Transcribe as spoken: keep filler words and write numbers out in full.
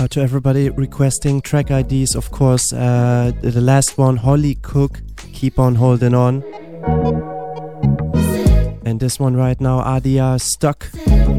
out to everybody requesting track I Ds. Of course, uh, the last one, Holly Cook, Keep On Holding On. And this one right now, Adia, Stuck.